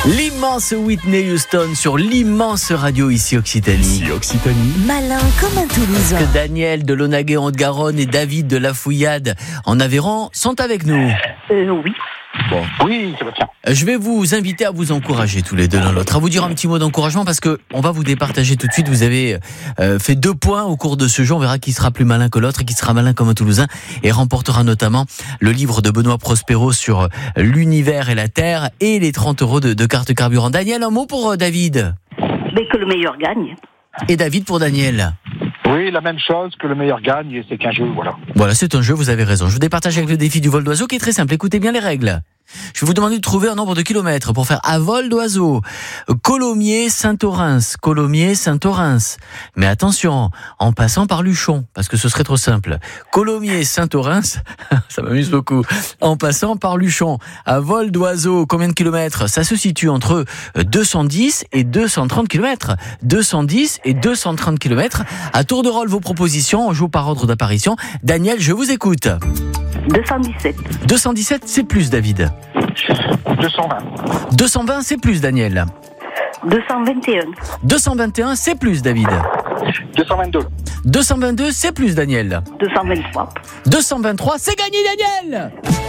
L'immense Whitney Houston sur l'immense radio ici Occitanie. Malin comme un Toulousain. Que Daniel de Launaguet en Haute-Garonne et David de La Fouillade en Aveyron sont avec nous. Oui. Bon. Oui, Sébastien. Je vais vous inviter à vous encourager tous les deux l'un l'autre, à vous dire un petit mot d'encouragement parce que on va vous départager tout de suite. Vous avez fait 2 points au cours de ce jeu. On verra qui sera plus malin que l'autre et qui sera malin comme un Toulousain et remportera notamment le livre de Benoît Prospero sur l'univers et la Terre et les 30 € de carte carburant. Daniel, un mot pour David. Mais que le meilleur gagne. Et David pour Daniel. Oui, la même chose, que le meilleur gagne, et c'est qu'un jeu, voilà. Voilà, c'est un jeu, vous avez raison. Je vous départage avec le défi du vol d'oiseau qui est très simple. Écoutez bien les règles. Je vais vous demander de trouver un nombre de kilomètres pour faire à vol d'oiseau. Colomiers-Saint-Orens. Colomiers-Saint-Orens. Mais attention, en passant par Luchon, parce que ce serait trop simple. Colomiers-Saint-Orens, ça m'amuse beaucoup. En passant par Luchon. À vol d'oiseau, combien de kilomètres? Ça se situe entre 210 et 230 kilomètres. 210 et 230 kilomètres. À tour de rôle, vos propositions. On joue par ordre d'apparition. Daniel, je vous écoute. 217. 217, c'est plus, David. 220. 220, c'est plus, Daniel. 221. 221, c'est plus, David. 222. 222, c'est plus, Daniel. 223. 223, c'est gagné, Daniel.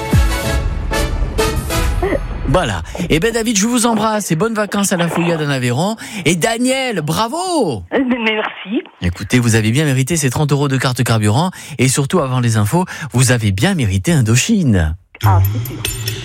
Voilà. Eh ben David, je vous embrasse et bonnes vacances à la Fouillade en Aveyron. Et Daniel, bravo. Merci. Écoutez, vous avez bien mérité ces 30 € de carte carburant. Et surtout, avant les infos, vous avez bien mérité Indochine. Ah, c'est sûr.